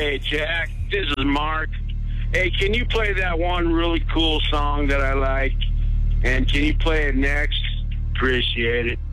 Hey, Jack, this is Mark. Hey, can you play that one really cool song that I like? And can you play it next? Appreciate it.